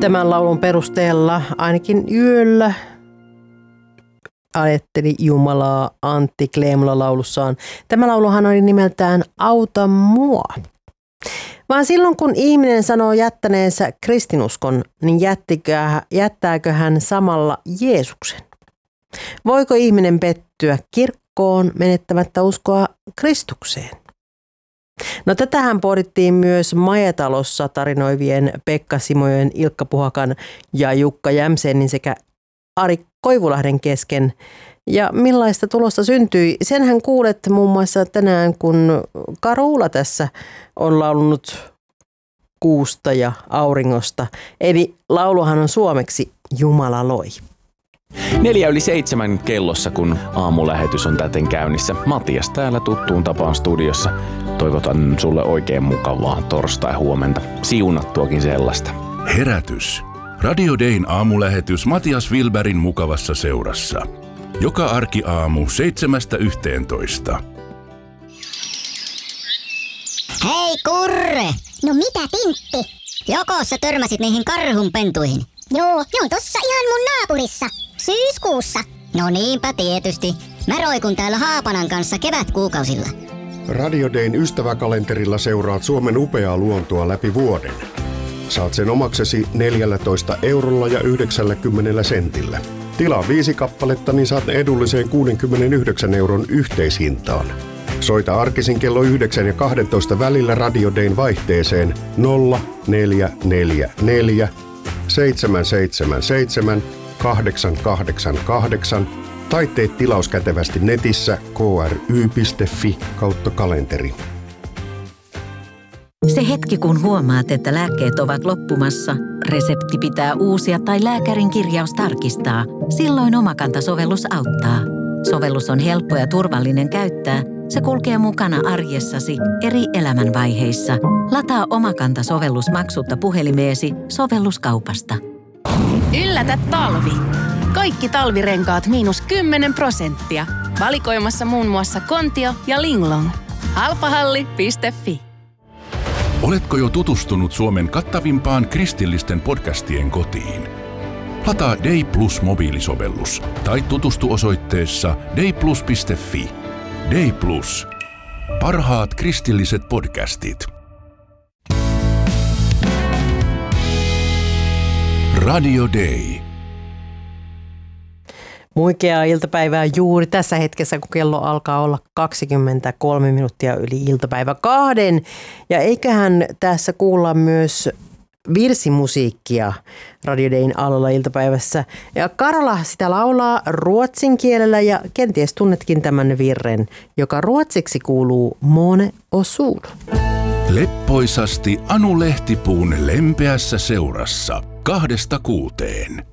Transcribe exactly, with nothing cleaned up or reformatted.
Tämän laulun perusteella ainakin yöllä ajatteli Jumalaa Antti Kleemula laulussaan. Tämä lauluhan oli nimeltään Auta mua. Vaan silloin kun ihminen sanoo jättäneensä kristinuskon, niin jättääkö hän samalla Jeesuksen? Voiko ihminen pettyä kirkkoon menettämättä uskoa Kristukseen? No tätähän pohdittiin myös Majatalossa tarinoivien Pekka Simojen, Ilkka Puhakan ja Jukka Jämsenin sekä Ari Koivulahden kesken. Ja millaista tulosta syntyi? Senhän kuulet muun muassa tänään, kun Karuula tässä on laulunut kuusta ja auringosta. Eli lauluhan on suomeksi Jumala loi. Neljä yli seitsemän kellossa, kun aamulähetys on täten käynnissä. Matias täällä tuttuun tapaan studiossa. Toivotan sulle oikein mukavaa torstai-huomenta. Siunattuakin sellaista. Herätys. Radio Dayn aamulähetys Matias Wilbergin mukavassa seurassa. Joka arkiaamu seitsemästä yhteentoista. Hei Kurre! No mitä Tintti? Joko sä törmäsit niihin karhunpentuihin? Joo, ne on tossa ihan mun naapurissa. Syyskuussa. No niinpä tietysti. Mä roikun täällä Haapanan kanssa kevätkuukausilla. Radio Dayn ystäväkalenterilla seuraat Suomen upeaa luontoa läpi vuoden. Saat sen omaksesi neljällätoista eurolla ja yhdeksänkymmentä sentillä. Tilaa viisi kappaletta, niin saat edulliseen kuudenkymmenenyhdeksän euron yhteishintaan. Soita arkisin kello yhdeksän ja kaksitoista välillä Radio Dayn vaihteeseen nolla neljä neljä neljä seitsemän seitsemän seitsemän kahdeksan kahdeksan kahdeksan tai tee tilaus kätevästi netissä k r y piste f i kautta kalenteri. Se hetki, kun huomaat, että lääkkeet ovat loppumassa, resepti pitää uusia tai lääkärin kirjaus tarkistaa, silloin Omakanta-sovellus auttaa. Sovellus on helppo ja turvallinen käyttää. Se kulkee mukana arjessasi eri elämänvaiheissa. Lataa Omakanta-sovellus maksutta puhelimeesi sovelluskaupasta. Yllätä talvi! Kaikki talvirenkaat miinus kymmenen prosenttia. Valikoimassa muun muassa Kontio ja Linglong. halpahalli piste f i. Oletko jo tutustunut Suomen kattavimpaan kristillisten podcastien kotiin? Lataa Day Plus mobiilisovellus tai tutustu osoitteessa dayplus piste f i. Day Plus. Parhaat kristilliset podcastit. Radio Day. Muikeaa iltapäivää juuri tässä hetkessä, kun kello alkaa olla kaksikymmentäkolme minuuttia yli iltapäivä kahden. Ja eiköhän tässä kuulla myös virsimusiikkia Radio Dayn alalla iltapäivässä. Ja Karola sitä laulaa ruotsin kielellä ja kenties tunnetkin tämän virren, joka ruotsiksi kuuluu Måne och sol. Leppoisasti Anu Lehtipuun lempeässä seurassa kahdesta kuuteen.